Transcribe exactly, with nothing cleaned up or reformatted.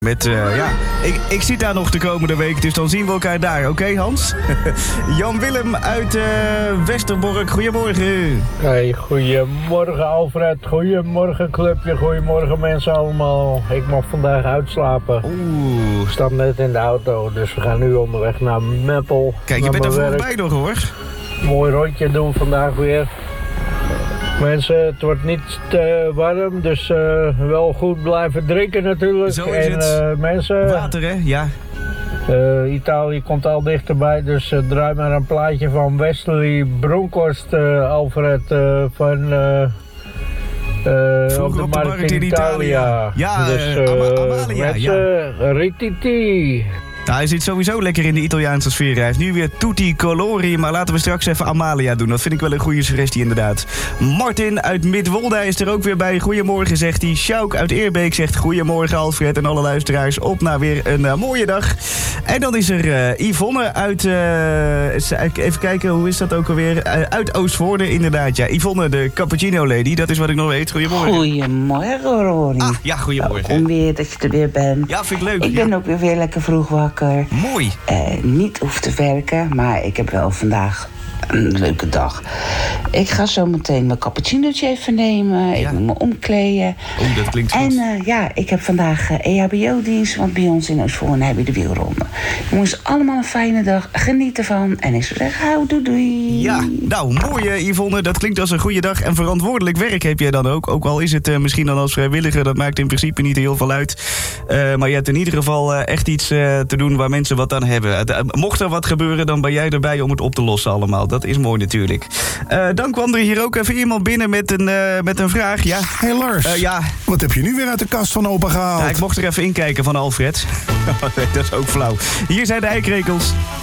Met, uh, ja, ik, ik zit daar nog de komende week, dus dan zien we elkaar daar. Oké, okay, Hans? Jan Willem uit uh, Westerbork, goedemorgen. Hey, goedemorgen Alfred, goedemorgen clubje, goedemorgen mensen allemaal. Ik mag vandaag uitslapen. Oeh. Ik sta net in de auto, dus we gaan nu onderweg naar Meppel. Kijk, je bent er voorbij nog hoor. Mooi rondje doen vandaag weer. Mensen, het wordt niet te warm, dus uh, wel goed blijven drinken natuurlijk. Zo is en, het. Uh, mensen, water hè, ja. Uh, Italië komt al dichterbij, dus uh, draai maar een plaatje van Wesley Bronkhorst, uh, Alfred, uh, van... Uh, Uh, op de, op de markt in Italië. Ja, dus, uh, Ama Amalia. Mensen, ja. Rititi. Nou, hij zit sowieso lekker in de Italiaanse sfeer. Hij is nu weer tutti colori, maar laten we straks even Amalia doen. Dat vind ik wel een goede suggestie inderdaad. Martin uit Midwolda is er ook weer bij. Goedemorgen, zegt hij. Sjouk uit Eerbeek zegt goedemorgen Alfred en alle luisteraars. Op naar weer een uh, mooie dag. En dan is er uh, Yvonne uit... Uh, even kijken, hoe is dat ook alweer? Uh, uit Oostvoorde, inderdaad. Ja, Yvonne, de cappuccino lady. Dat is wat ik nog weet. Goedemorgen. Goedemorgen, Rory. Ah, ja, goedemorgen. Om weer dat je er weer bent. Ja, vind ik leuk. Ik ja. ben ook weer, weer lekker vroeg wakker. Mooi. Uh, niet hoef te werken, maar ik heb wel vandaag een leuke dag. Ik ga zo meteen mijn cappuccinootje even nemen. Ja. Ik moet me omkleden. Oeh, dat klinkt en, goed. En uh, ja, ik heb vandaag uh, E H B O-dienst, want bij ons in Oostvoorne hebben we de wielronde. Jongens, allemaal een fijne dag. Geniet ervan. En ik zou zeggen, hou, doei doei. Ja, nou, mooi uh, Yvonne. Dat klinkt als een goede dag. En verantwoordelijk werk heb jij dan ook. Ook al is het uh, misschien dan als vrijwilliger. Dat maakt in principe niet heel veel uit. Uh, maar je hebt in ieder geval uh, echt iets uh, te doen waar mensen wat aan hebben. Uh, mocht er wat gebeuren, dan ben jij erbij om het op te lossen allemaal. Dat is mooi natuurlijk. Uh, dan kwam er hier ook even iemand binnen met een, uh, met een vraag. Ja. Hey Lars, uh, ja. Wat heb je nu weer uit de kast van opa gehaald? Ja, ik mocht er even inkijken van Alfred. Dat is ook flauw. Hier zijn de eikrekels.